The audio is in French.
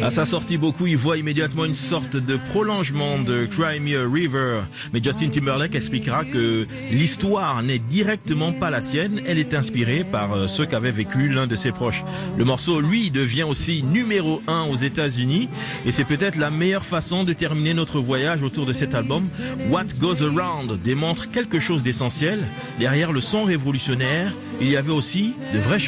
À sa sortie, beaucoup y voient immédiatement une sorte de prolongement de Cry Me a River. Mais Justin Timberlake expliquera que l'histoire n'est directement pas la sienne. Elle est inspirée par ce qu'avait vécu l'un de ses proches. Le morceau, lui, devient aussi numéro 1 aux États-Unis. Et c'est peut-être la meilleure façon de terminer notre voyage autour de cet album. What Goes Around démontre quelque chose d'essentiel. Derrière le son révolutionnaire, il y avait aussi de vraies choses.